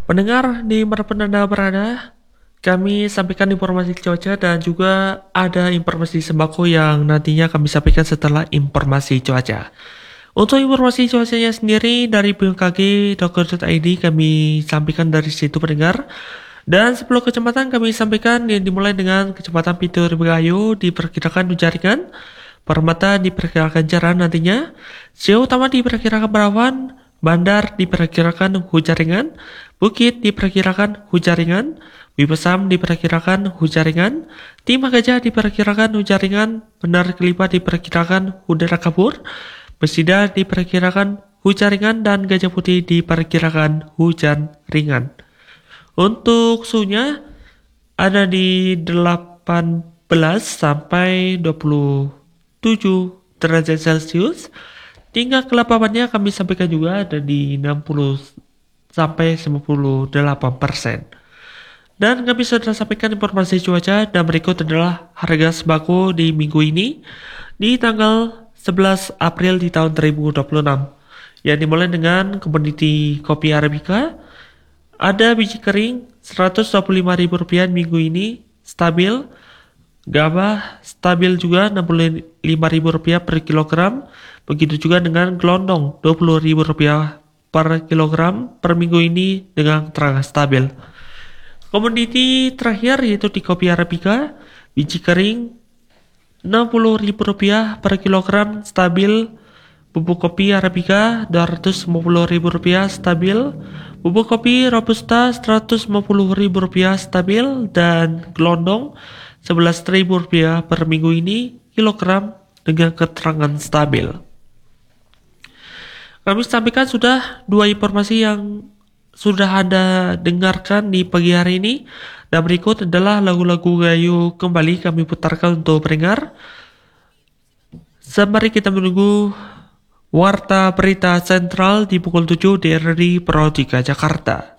Pendengar di manapun Anda berada, kami sampaikan informasi cuaca dan juga ada informasi sembako yang nantinya kami sampaikan setelah informasi cuaca. Untuk informasi cuacanya sendiri dari bmkg.go.id kami sampaikan dari situ pendengar. Dan 10 kecamatan kami sampaikan yang dimulai dengan Kecamatan Pintu Ribayu diperkirakan hujan ringan, Permata diperkirakan cerah nantinya, Siau Utama diperkirakan berawan, Bandar diperkirakan hujan ringan, Bukit diperkirakan hujan ringan, Wibesam diperkirakan hujan ringan, Timah Gajah diperkirakan hujan ringan, Benar Kelipa diperkirakan udara kabur, Besida diperkirakan hujan ringan, dan Gajah Putih diperkirakan hujan ringan. Untuk suhunya ada di 18 sampai 27 derajat Celcius. Tingkat kelapapannya kami sampaikan juga ada di 60 sampai 98%. Dan kami sudah sampaikan informasi cuaca dan berikut adalah harga sembako di minggu ini di tanggal 11 April di tahun 2026. Yang dimulai dengan komoditi kopi Arabica. Ada biji kering Rp125.000 minggu ini stabil. Gabah stabil juga Rp65.000 per kilogram. Begitu juga dengan gelondong Rp20.000 per kilogram per minggu ini dengan terang stabil. Komoditi terakhir yaitu di kopi Arabica, biji kering Rp60.000 per kilogram stabil. Bubuk kopi Arabica Rp250.000 stabil. Bubuk kopi Robusta Rp150.000 stabil. Dan gelondong Rp11.000 per minggu ini kilogram dengan keterangan stabil. Kami sampaikan sudah dua informasi yang sudah Anda dengarkan di pagi hari ini. Dan berikut adalah lagu-lagu gayo kembali kami putarkan untuk pendengar. Sembari kita menunggu Warta Berita Sentral di pukul 7 di RRI Pro 3 Jakarta.